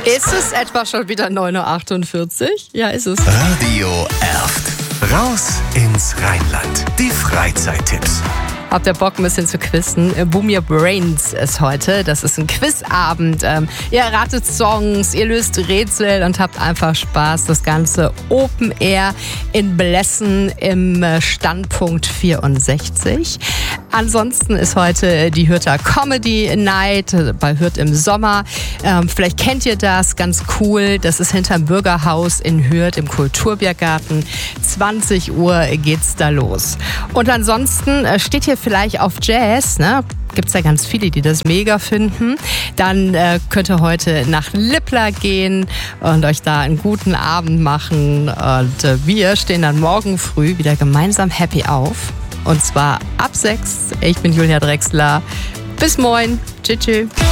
Ist es etwa schon wieder 9.48 Uhr? Ja, ist es. Radio Erft. Raus ins Rheinland. Die Freizeittipps. Habt ihr Bock, ein bisschen zu quizzen? Boom Your Brains ist heute. Das ist ein Quizabend. Ihr erratet Songs, ihr löst Rätsel und habt einfach Spaß. Das Ganze Open Air in Blessen im Standpunkt 64. Ansonsten ist heute die Hürther Comedy Night bei Hürth im Sommer. Vielleicht kennt ihr das, ganz cool. Das ist hinterm Bürgerhaus in Hürth im Kulturbiergarten. 20 Uhr geht's da los. Und ansonsten steht hier vielleicht auf Jazz, ne? Gibt es ja ganz viele, die das mega finden. Dann könnt ihr heute nach Lippler gehen und euch da einen guten Abend machen. Und wir stehen dann morgen früh wieder gemeinsam happy auf. Und zwar ab 6. Ich bin Julia Drexler. Bis morgen. Tschüss.